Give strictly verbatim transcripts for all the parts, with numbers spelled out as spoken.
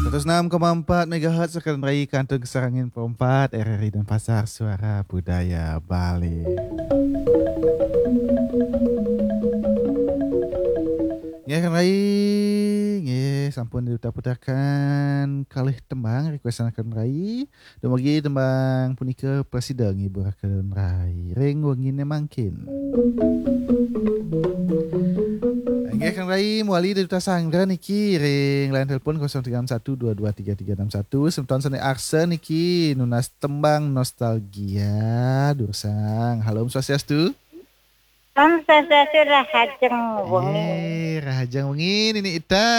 seratus enam koma empat megahertz akan meraih kantor Serangin Perempat R R I dan Pasar Suara Budaya Bali. Ya akan meraih, ya sampun diputar-putarkan kalih tembang requestan akan meraih. Dan bagi tembang punika presiden ibu akan meraih. Ring wengine mangkin. Nggih Kang Rai muali dari Duta Sanggra niki ring line telepon nol tiga satu dua dua tiga tiga enam satu semeton sene Arsa niki nunas tembang nostalgia Dursang. Halo Om Swastiastu. Om Swastiastu rahajeng wengi. Eh rahajeng wengi ini Ita.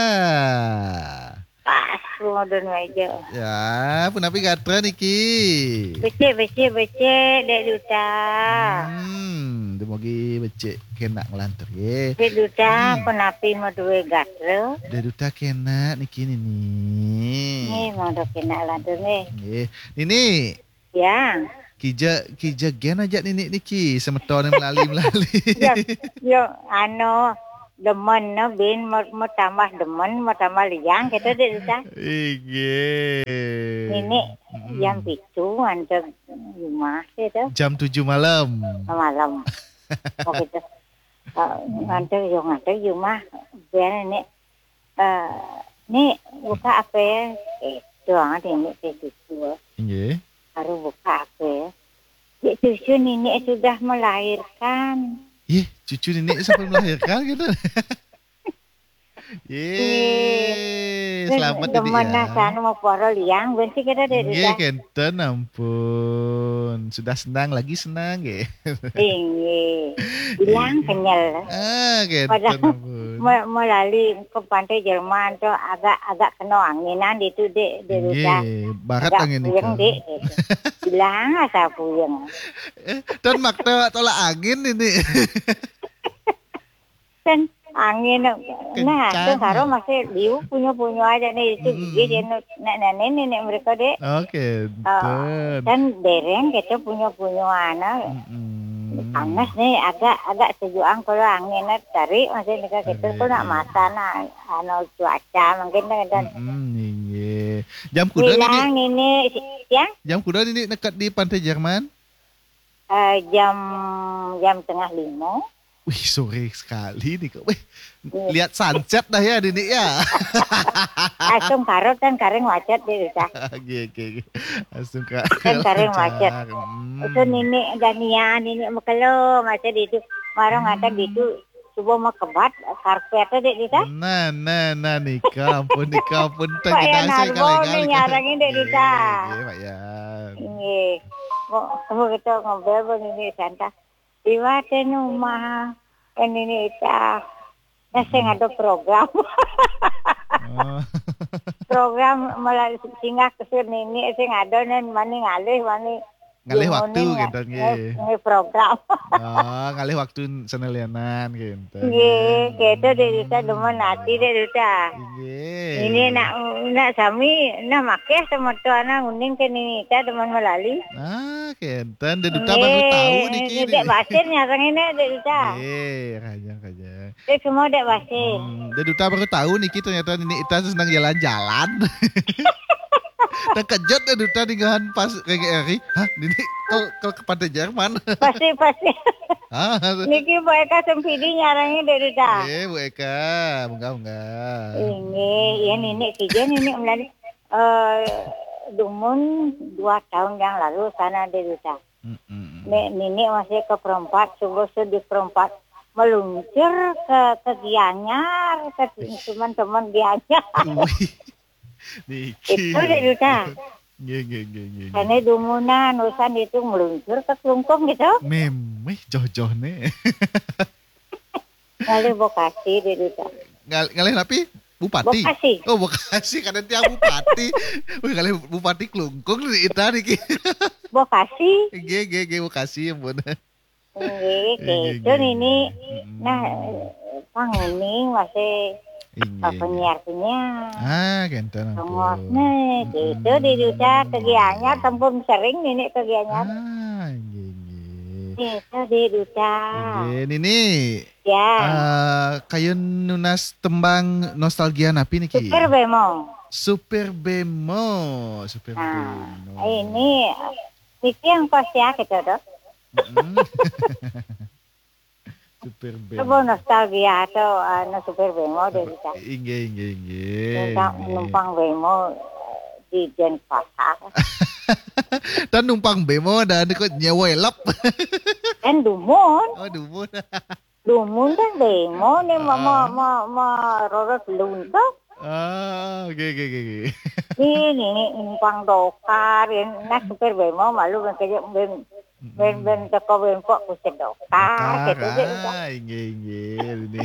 Pas modern aja. Ya, punapi gatra niki. Becek becek becek Dek Duta. Hmm, demogi becek kena ngelantur ye. Dek Duta Hmm. punapi mau duwe gatra. Dek Duta kena niki nini. Nih mau do kena lantur nih. Nggih. Nini. Ya. Kija kija gen aja nini niki semeton melalui melalui. Yo yo ano demen no bin mau, mau tambah demen mau tambah liang gitu Dek Duta. Iya. Ini jam pitu antar rumah gitu. Jam tujuh malam. Malam. Oh gitu. Uh, nganter yo nganter rumah biar ini uh, ini buka apa ya? Itu ah ini itu. Iya. Baru buka apa ya? Dek cucu ini sudah melahirkan. Ih, cucu nenek sampai melahirkan gitu. Yeay, selamat Dede Teman ya. sana mau poro liang, benci kita dari Iya, kenten ampun. Sudah senang lagi senang ya. tinggi, bilang kenyal. Ah, kenten Padahal ampun. me- melalui ke pantai Jerman tuh agak-agak kena anginan itu dek di Rusa. Iya, barat Agak angin puyeng itu. dek. Gitu. Bilang asa puyeng. Eh, dan makna tolak angin ini. Kan angin, nah Kencang. tuh karo masih liu punya-punya aja nih itu Mm-mm. dia nenek nenek mereka dek. Oke, Uh, kenten. dan dereng kita punya-punya anak. Mm-mm. Panas nih agak agak sejuang kalau anginnya tarik masih dekat gitu Iya, tuh nak iya. mata nak anu cuaca mungkin dan Mm-mm, iya. Jam kuda bilang ini, ini ya jam kuda ini dekat di pantai Jerman. eh, jam jam tengah lima Wih, sore sekali nih kok. Wih, lihat sunset dah ya Dini ya. langsung karot dan kareng macet di desa Oke, oke, oke. Langsung ke kan kareng macet Hmm. itu nini Dania nini makalo macet itu marang ngata gitu coba mau kebat karpetnya di desa Nah, nah, nah, Nika, ampun, Nika, ampun, Pak Yan terjadi Harbo nih nyarangin di desa. Iya, Pak Yan. Ini, mau mau kita ngobrol begini santai. Iwa tenu mah, kan ini kita, nah saya ada program, Oh. program malah singgah kesini ini saya ada nen mani ngalih mani. Ngalih waktu gitu, nggih. nggih. Ini program. Oh, ngalih waktu senelianan gitu. Nggih, kita dari kita demen hati dari kita. Nggih. Ini nak nak sami, nak make sama tu anak uning kan ini kita demen melalui. Ah, kenten. Dan duta baru tahu nih Ini kini. dek basir nyarang ini dek duta. Eh, kajang, kajang. Dek semua dek basir. Hmm, dan duta baru tahu nih kita ternyata ini kita senang jalan-jalan. Terkejut dan duta dengan pas K G R I. Hah, ini kalau kalau ke pantai Jerman. Pasti pasti. Ah, Niki Bu Eka sempidi nyarangnya dek duta. eh Bu Eka, bunga bunga. Ini ya nenek tiga nenek melalui eh dumun dua tahun yang lalu sana dek duta. Mm-mm. Nek nenek masih ke perempat, subuh di perempat meluncur ke ke Gianyar, ke teman-teman Gianyar. Wih, Niki. Itu dek duta. Nggih, nggih, nggih, nggih. Karena dumunan urusan itu meluncur ke Klungkung gitu. Memeh joh-joh nih. Lalu Bekasi dek duta. Ngal ngalih napi? Bupati. Bekasi. Oh, Bekasi karena tiang bupati. Wih, ngalih bupati Klungkung nih ita niki. Bekasi. Nggih, nggih, nggih Bekasi ampun. Nggih, Nggih, gitu nggih. ini. Mm-mm. Nah, panguning masih Nggih. penyiar-penyiar. Ah, kenten Tengok ampun. nih, gitu di duta ke Gianyar, tempun sering nenek ke Gianyar. Ah, nggih, nggih. Gitu di duta. Nggih, Nini. Ya, Eh, kayun nunas tembang nostalgia napi niki? syukur bemo. Super Bemo, Super Nah, Bemo. ini itu yang kos ya gitu tuh. Mm. Super Coba Bemo. nostalgia atau anu Super Bemo deh kita. Inggih, inggih, inggih. Numpang, inggih. numpang Bemo eh, di Denpasar. Dan numpang bemo dan ikut nyewa lap. Kan Dumun, Oh, dumun. Dumun kan Bemo nih mau mau Ah, mau mau rorot luntok. ah, oke, oke, oke. oke. Ini nih numpang dokar, yang nak Super Bemo malu kan kerja ben ben ben toko ben kok pusat dokar, Dokar, gitu deh. ah, inggih, inggih. Ini.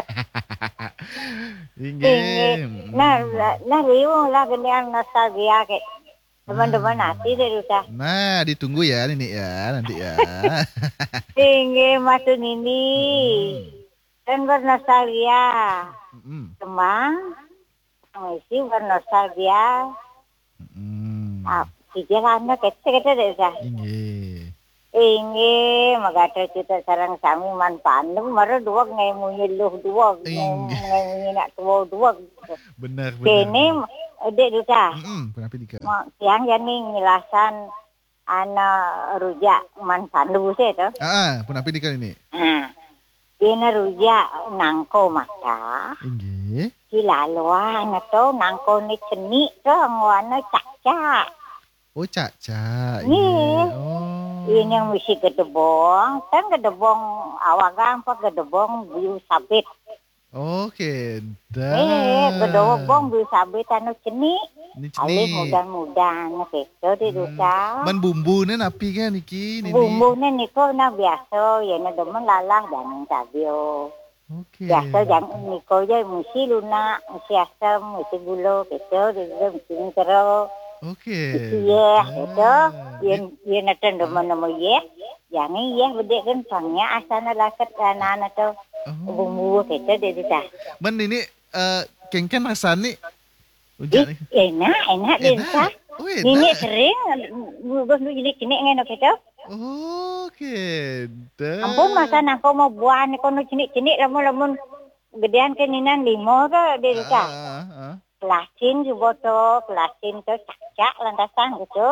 Ini, Inggih. nah, mm. nah, riuh lah genian nostalgia kayak teman-teman Nah, nanti deh udah. nah, ditunggu ya, Nini ya, nanti ya. Tinggi masuk ini Mm-mm. dan bernostalgia. Mm-mm. Kemang, mengisi bernostalgia. Ah, Mm-mm. di jalannya kecil-kecil deh udah. Inggih. Inge magata kita sarang sami man pandem mara dua ngai munyi luh dua Inggih. ngai munyi nak tua dua. Benar, benar. Kene dek duta. Mm-mm. Kenapa dika? Siang yani ngilasan ana rujak man pandu se to. Ah, kenapa dika ini? Ha. Dina rujak nangko mata. Inggih. Kilaluan to nangko ni ceni to ngwana cak-cak. Oh, Caca. Ni. Oh. Ini yang mesti gedebong, kan gedebong awagang apa gedebong biu sabit. Oke, Eh, gedebong biu sabit anu ceni. Ini Alih ceni. mudah-mudahan gitu di duta. Man bumbu ni napi kan niki nini. Bumbunya niko na biasa, ya na demen lalah jangan sabio. Oke. Biasa jangan niko je mesti lunak, mesti asam, mesti gula gitu, dia mesti kero. Oke. Iya, itu yang yang nanti nama-nama ya, jangan ya bedek kan sangnya asana lakat anak-anak tu Oh. bumbu kita dia dah. Man ini eh kengken rasani. Ujak ni. Enak, enak dia dah. Oh, Ini enak. sering, bubur ni ini kini ngeno kita. Oke. Dah. Ampun masa nak kau mau buah ni kau nak cinik-cinik lamun-lamun gedean ke ninan limo tu dia Ah, dah. ah, ah. Kelasin juga tu, kelasin tu cak-cak lantasan gitu.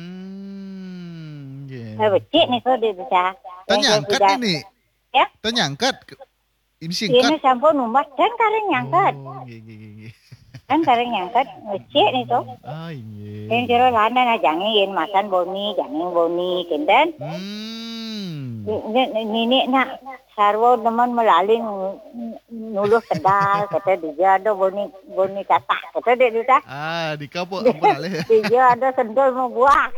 Hmm. Eh, Yeah. becik ni kau dia dah. Tanya angkat ini. Ya? Tanya angkat. Ini singkat. Ini sampun umat dan kareng nyangkat. Oh, nggih nggih nggih. Kan kareng nyangkat becik ni tu. Ah, iya. Yang jero lana na jangan yen makan boni, jangan boni kenden. Hmm. Nini nak sarwo teman melalui nuluh kedal kata dia ada boni boni kata kata dia dia Ah, di kapok apa lale. dia ada sendal mau buah.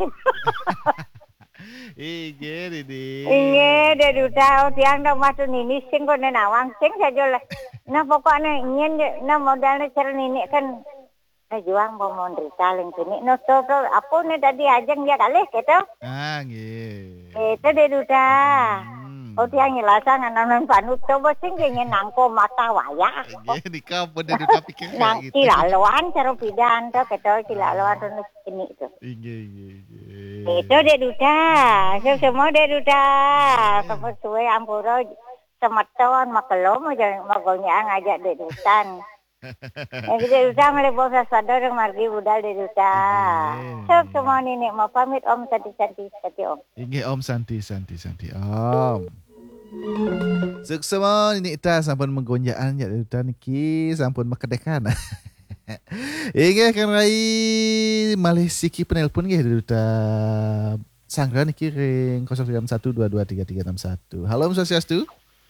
Eh, gini di. Iya dia dia tiang dah masuk nini sing kau nawang sing saja lah. Nah pokoknya ingin nah modalnya cara nini kan nah juang mau menderita leng sini. No to to apa nih tadi ajeng dia kali gitu. Ah, nggih. Itu dia dia. Hmm. Oh tiang ngelasan anak panut coba sing ingin nangko mata wayah. Nggih, di kapok dari tapi kayak Nang gitu. kilaluan cara pidan to kita kilaluan tu sini tu. Nggih, nggih, nggih. Itu dia duda, so, semua dia duda. Kamu suwe ampuro semeton makelom aja magonya ngajak dia dutan. Yang dia duda melebur sesuatu yang margi budal dia duda. So semua ini mau pamit om cantik-cantik cantik om. Nggih, Om Santi, Santi, Santi. Om. Suksema ini ita sampun menggonjaan ya ita niki sampun makedekan. Inggih kan rai Malaysia ki penelpon nggih ita sangga niki ring nol tiga satu dua dua tiga tiga enam satu. Halo Om Swastiastu.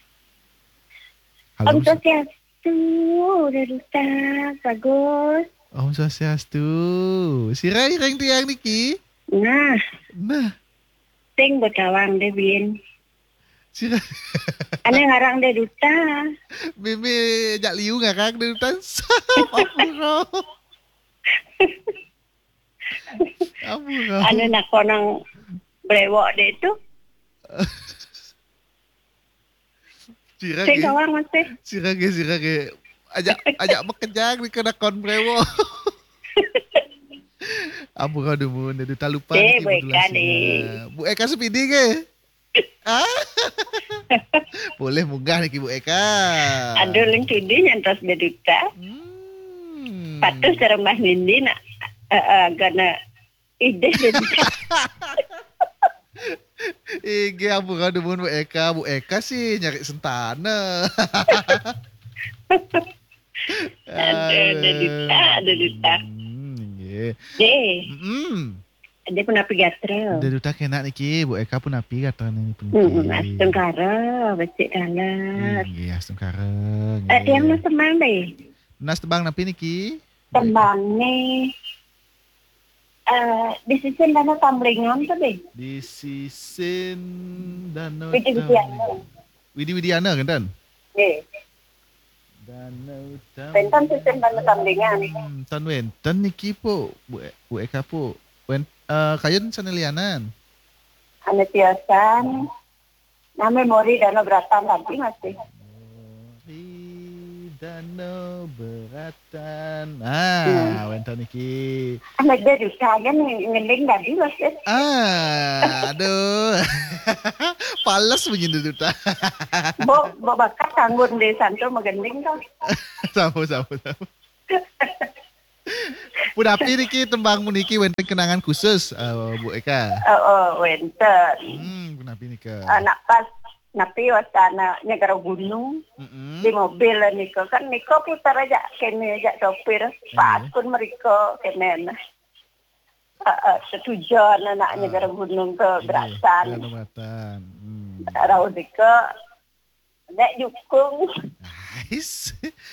Halo Om Swastiastu, udah duta, bagus. Om Swastiastu. Si rai ring tiang niki. Nah, Nah, ting berkawang deh bin. si rai Ane ngarang deh duta. Bebe jak liu ngarang dari hutan. Ampura. Ampura. Ane nak konang brewok deh itu. Sirage. Ting kawang masih. Sirage, sirage. Ajak ajak bekerja di kena kon brewo. Ampura dulu, dia tak lupa. Eh, nanti Bu Eka modulasinya. deh. Bu Eka speedy ke? Ah? Boleh munggah nih Bu Eka. Aduh leng tudi nyantos deh duta. Hmm. Patut cara Mbah Nindi nak uh, uh, gana ide deduta. Ige ampura dumun Bu Eka, Bu Eka sih nyari sentana. Ada deduta, deduta. Hmm, nggih. Deh, Mm. dia pun api gatrel. Deduta kena niki Bu Eka pun api kata ini pun. Hmm, asam kara, becik dalat. Nggih, asam kareng. Eh, yang mas tembang deh. Nas tebang napi niki? Tembang nih. Eh, di sisi dana tamblingan tuh deh. Di sisin danau. Widi Widiana. Widi Widiana kan tan? Deh, Danau pentan sisi dana tamblingan. Hmm, tan wenten niki po Bu, e, Bu Eka po. Wen uh, kayun sanelianan. Ane tiasan. Nah, memori dana beratan lagi masih. Di danau beratan. Ah, wenten niki. Anak dia juga kan ngeling tadi masih. Ah, aduh. Palas bunyi duta. Bo, bo bakat tanggung di santo magending kau. Samu samu samu. Pudapi niki tembang muniki wenten kenangan khusus uh, Bu Eka. Oh, oh, winter. Hmm, pudapi nika. Anak pas napi wasana nyegara gunung Mm-mm. di mobil niko kan niko putar aja kene aja sopir pakun mereka kene uh, uh, setujuan anak nyegara gunung ke Berasan Beratan. Hmm. rau niko nek jukung Nice.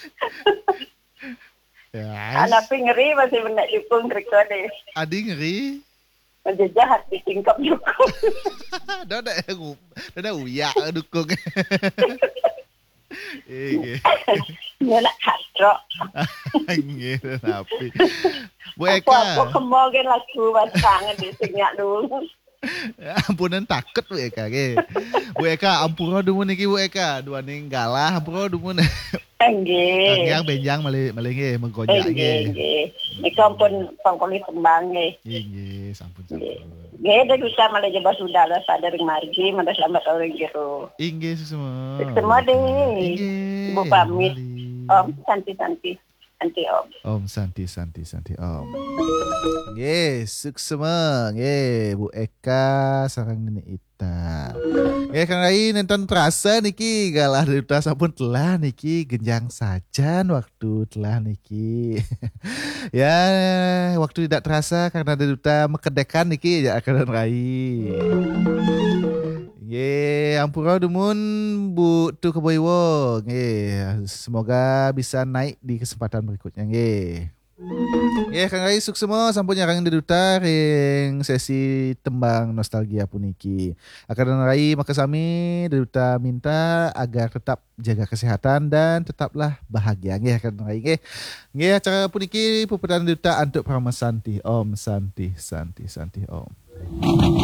anak pingeri masih menak jukung mereka deh Adi ngeri. menjahat di tingkap jukung. Dah dah dah uya dukung. Eh, Dia nak hadrok. nggih tapi. Bu Apa-apa Eka. kemogen laku batangan di sinyak dulu. Ampunan takut Bu Eka nggih. Bu Eka ampura dumun niki Bu Eka, dua ning galah ampura dumun. Nggih. Yang benjang malih malih nggih menggoyak Nggih, nggih. nggih. Nika pun pangkoli tembang nggih. Nggih, sampun sampun. Nggih, dah bisa malah jebas sudah lah sadar margi, malah selamat orang jero. Inggih semua. Semua deh. Inggih. Ibu pamit. Mari. Om, santi-santi. Santi Om. Om Santi Santi Santi Om. Nggih, suksema nggih Bu Eka sareng Nenek Ita. Nggih Kang Rai nenten terasa niki galah duta sampun telah niki genjang sajan waktu telah niki. Ya, waktu tidak terasa karena duta mekedekan niki ya Kang Rai. Nggih, ampura dumun Bu Tu Keboiwo. Nggih, semoga bisa naik di kesempatan berikutnya nggih. Nggih, Kang Rai suksema sampun nyarang deduta ring sesi tembang nostalgia puniki. Akan Rai maka sami deduta minta agar tetap jaga kesehatan dan tetaplah bahagia nggih Kang Rai nggih. Nggih, acara puniki puputan deduta untuk Parama Santi. Om Santi Santi Santi Om.